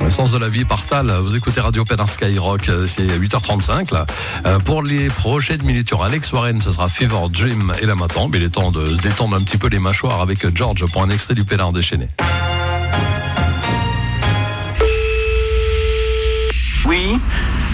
L'essence de la vie par Tal. Vous écoutez Radio Pénard Skyrock, c'est 8h35 là. Pour les projets de Miniature Alex Warren, ce sera Fever Dream et la matin. Mais il est temps de se détendre un petit peu les mâchoires avec George pour un extrait du Pénard déchaîné. Oui. Allô ?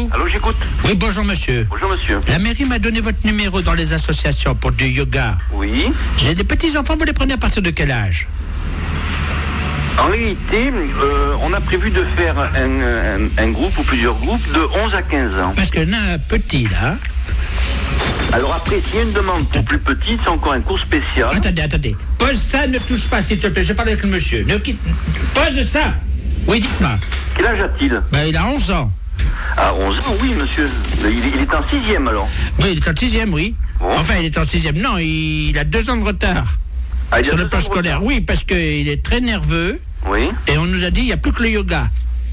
Allô, j'écoute. Oui, bonjour monsieur. Bonjour monsieur. La mairie m'a donné votre numéro dans les associations pour du yoga. Oui. J'ai des petits-enfants, vous les prenez à partir de quel âge ? En réalité, on a prévu de faire un groupe ou plusieurs groupes de 11 à 15 ans. Parce qu'il y en a un petit là. Alors après, s'il y a une demande pour plus petit, c'est encore un cours spécial. Attendez. Pose ça, ne touche pas s'il te plaît, je parle avec le monsieur. Pose ça. Oui, dites-moi. Quel âge a-t-il ? Il a 11 ans. À 11 ans, oui monsieur. Il est en 6e alors. Oui, il est en 6e, oui. Bon. Enfin, il est en 6e. Non, il a 2 ans de retard. Ah, sur le plan scolaire. Oui, parce qu'il est très nerveux. Oui. Et on nous a dit, il n'y a plus que le yoga.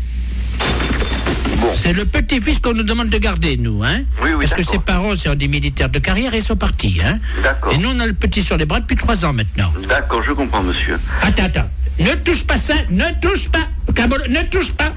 Bon. C'est le petit-fils qu'on nous demande de garder, nous, hein. Oui, parce que d'accord. ses parents, c'est des militaires de carrière et ils sont partis, hein. D'accord. Et nous, on a le petit sur les bras depuis 3 ans maintenant. D'accord, je comprends monsieur. Attends. Ne touche pas ça, ne touche pas. Cabolo, ne touche pas.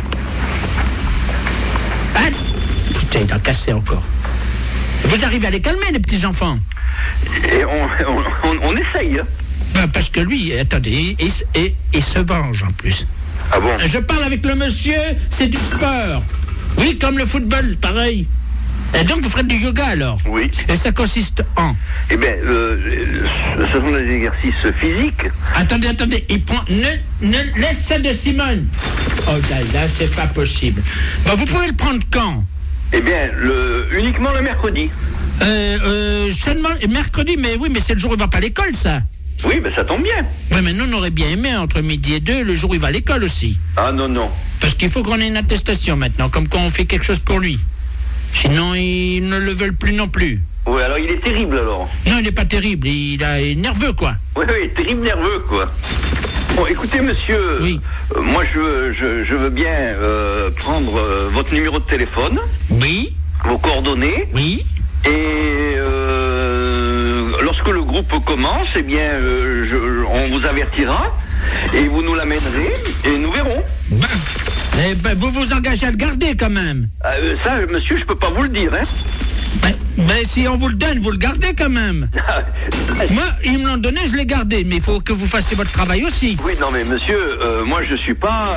Ah. Putain, il a cassé encore. Vous arrivez à les calmer, les petits-enfants. Et on essaye. Hein. Parce que lui, attendez, il se venge en plus. Ah bon ? Je parle avec le monsieur, c'est du sport. Oui, comme le football, pareil. Et donc, vous ferez du yoga alors ? Oui. Et ça consiste en ? Eh bien, ce sont des exercices physiques. Attendez, il prend... Ne laisse ça de Simone. Oh là, c'est pas possible. Bon, vous pouvez le prendre quand ? Eh bien, uniquement le mercredi. Seulement mercredi, mais oui, mais c'est le jour où il va pas à l'école, ça. Oui, ben ça tombe bien. Oui, mais nous, on aurait bien aimé, entre midi et 2, le jour où il va à l'école aussi. Ah non. Parce qu'il faut qu'on ait une attestation maintenant, comme quand on fait quelque chose pour lui. Sinon, ils ne le veulent plus non plus. Oui, alors il est terrible alors. Non, il n'est pas terrible, il est nerveux, quoi. Oui, terrible nerveux, quoi. Bon, écoutez, monsieur, oui. Moi, je veux bien prendre votre numéro de téléphone. Oui. Vos coordonnées. Oui. Et lorsque le groupe commence, eh bien, on vous avertira et vous nous l'amènerez et nous verrons. Vous vous engagez à le garder quand même. Ça, monsieur, je peux pas vous le dire, hein. Mais si on vous le donne, vous le gardez quand même. Moi, ils me l'ont donné, je l'ai gardé. Mais il faut que vous fassiez votre travail aussi. Oui, non, mais monsieur, moi, je suis pas...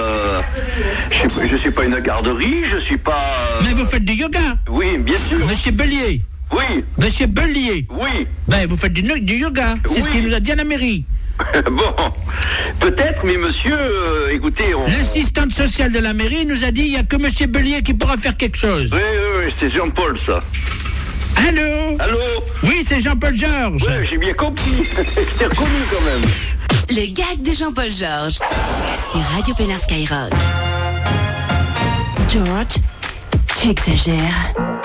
je suis pas une garderie, je suis pas... Mais vous faites du yoga. Oui, bien sûr. Monsieur Bellier. Oui. Monsieur Bellier. Oui. Vous faites du yoga. C'est ce qu'il nous a dit à la mairie. Bon, peut-être, mais monsieur, écoutez... L'assistante sociale de la mairie nous a dit il n'y a que monsieur Bellier qui pourra faire quelque chose. Oui, c'est Jean-Paul, ça. Allô ? Oui, c'est Jean-Paul Georges. Oui, j'ai bien compris. Je t'ai reconnu quand même. Le gag de Jean-Paul Georges sur Radio Pénard Skyrock. George, tu exagères.